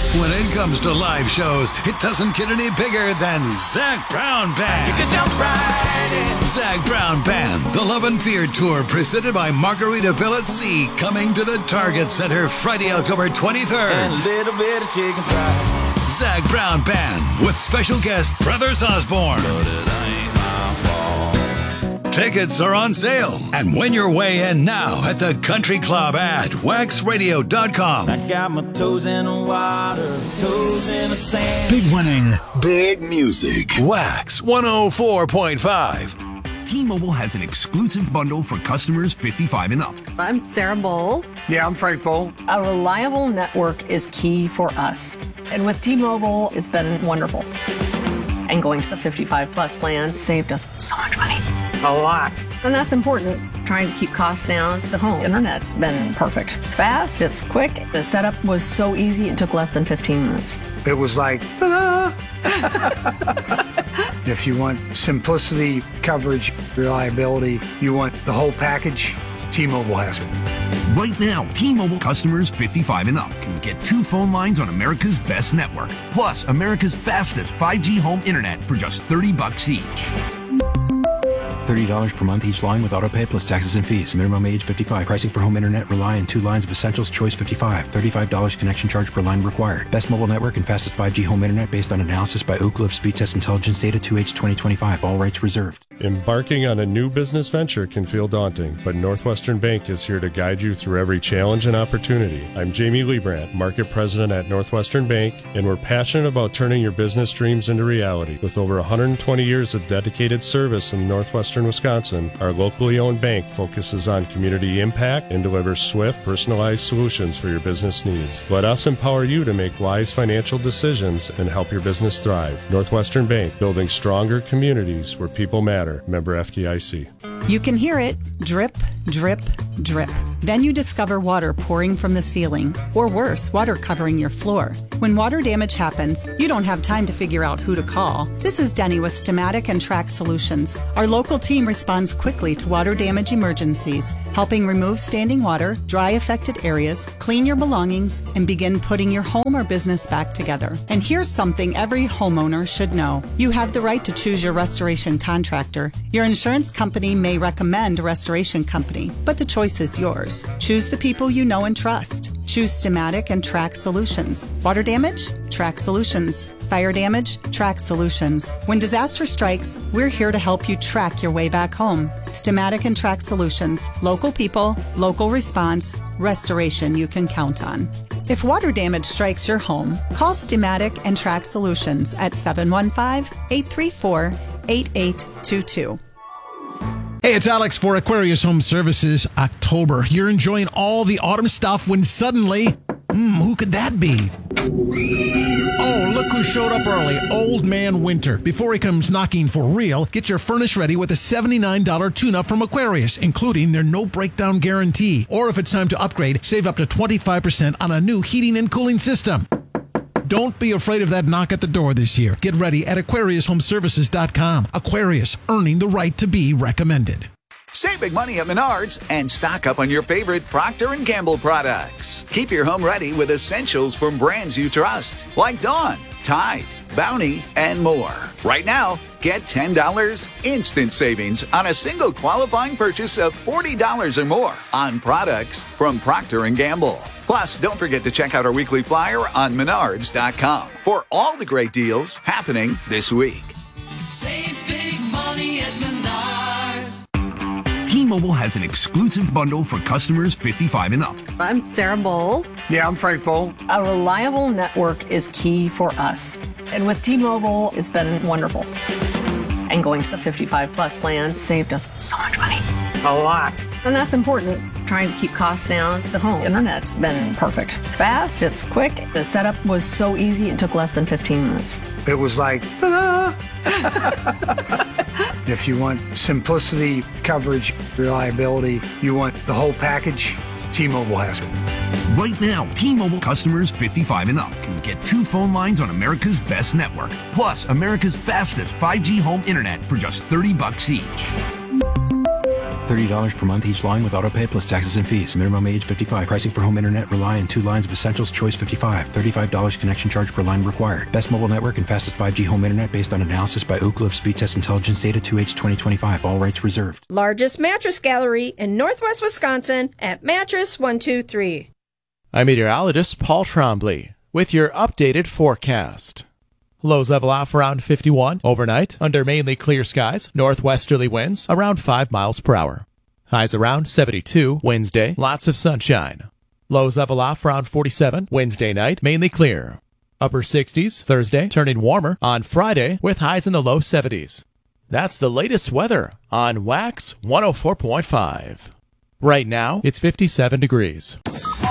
When it comes to live shows, it doesn't get any bigger than Zac Brown Band. You can jump right in. Zac Brown Band, the Love and Fear Tour, presented by Margaritaville at Sea, coming to the Target Center Friday, October 23rd. And a little bit of chicken fried. Zac Brown Band, with special guest Brothers Osborne. But it ain't my fault. Tickets are on sale. And win your way in now at the Country Club at waxradio.com. I got my toes in the water, toes in the sand. Big winning, big music. Wax 104.5. T-Mobile has an exclusive bundle for customers 55 and up. I'm Sarah Bowl. Yeah, I'm Frank Bowl. A reliable network is key for us. And with T-Mobile, it's been wonderful. And going to the 55 plus plan saved us so much money. A lot. And that's important. Trying to keep costs down. The home internet's been perfect. It's fast, it's quick. The setup was so easy, it took less than 15 minutes. It was like, ta-da! If you want simplicity, coverage, reliability, you want the whole package, T-Mobile has it. Right now, T-Mobile customers 55 and up can get 2 phone lines on America's best network, plus America's fastest 5G home internet for just $30 each. $30 per month each line with autopay plus taxes and fees. Minimum age 55. Pricing for home internet rely on 2 lines of Essentials Choice 55. $35 connection charge per line required. Best mobile network and fastest 5G home internet based on analysis by Oak Grove Speed Test Intelligence Data 2H 2025. All rights reserved. Embarking on a new business venture can feel daunting, but Northwestern Bank is here to guide you through every challenge and opportunity. I'm Jamie Liebrandt, Market President at Northwestern Bank, and we're passionate about turning your business dreams into reality. With over 120 years of dedicated service in northwestern Wisconsin, our locally owned bank focuses on community impact and delivers swift, personalized solutions for your business needs. Let us empower you to make wise financial decisions and help your business thrive. Northwestern Bank, building stronger communities where people matter. Member FDIC. You can hear it. Drip, drip, drip. Then you discover water pouring from the ceiling, or worse, water covering your floor. When water damage happens, you don't have time to figure out who to call. This is Denny with Stamatic and Track Solutions. Our local team responds quickly to water damage emergencies, helping remove standing water, dry affected areas, clean your belongings, and begin putting your home or business back together. And here's something every homeowner should know. You have the right to choose your restoration contractor. Your insurance company may recommend a restoration company, but the choice is yours. Choose the people you know and trust. Choose Stamatic and Track Solutions. Water damage? Track Solutions. Fire damage? Track Solutions. When disaster strikes, we're here to help you track your way back home. Stamatic and Track Solutions. Local people, local response, restoration you can count on. If water damage strikes your home, call Stamatic and Track Solutions at 715-834-8822. Hey, it's Alex for Aquarius Home Services. October. You're enjoying all the autumn stuff when suddenly, who could that be? Oh, look who showed up early. Old Man Winter. Before he comes knocking for real, get your furnace ready with a $79 tune-up from Aquarius, including their no breakdown guarantee. Or if it's time to upgrade, save up to 25% on a new heating and cooling system. Don't be afraid of that knock at the door this year. Get ready at AquariusHomeservices.com. Aquarius, earning the right to be recommended. Save big money at Menards and stock up on your favorite Procter & Gamble products. Keep your home ready with essentials from brands you trust, like Dawn, Tide, Bounty, and more. Right now, get $10 instant savings on a single qualifying purchase of $40 or more on products from Procter & Gamble. Plus, don't forget to check out our weekly flyer on Menards.com for all the great deals happening this week. Save big money at Menards. T-Mobile has an exclusive bundle for customers 55 and up. I'm Sarah Bowl. Yeah, I'm Frank Bowl. A reliable network is key for us. And with T-Mobile, it's been wonderful. And going to the 55 plus plan saved us so much money. A lot. And that's important. Trying to keep costs down. The home internet's been perfect. It's fast, it's quick. The setup was so easy, it took less than 15 minutes. It was like, ta-da! If you want simplicity, coverage, reliability, you want the whole package, T-Mobile has it. Right now, T-Mobile customers 55 and up can get 2 phone lines on America's best network, plus America's fastest 5G home internet for just $30 each. $30 per month each line with autopay plus taxes and fees. Minimum age 55. Pricing for home internet, Rely, and 2 lines of Essentials, choice 55. $35 connection charge per line required. Best mobile network and fastest 5G home internet based on analysis by Ookla of Speed Test Intelligence data 2H 2025. All rights reserved. Largest mattress gallery in Northwest Wisconsin at Mattress 123. I'm meteorologist Paul Trombley with your updated forecast. Lows level off around 51 overnight under mainly clear skies. Northwesterly winds around 5 miles per hour. Highs around 72 Wednesday, lots of sunshine. Lows level off around 47 Wednesday night, mainly clear. Upper 60s Thursday, turning warmer on Friday with highs in the low 70s. That's the latest weather on Wax 104.5. Right now, it's 57 degrees.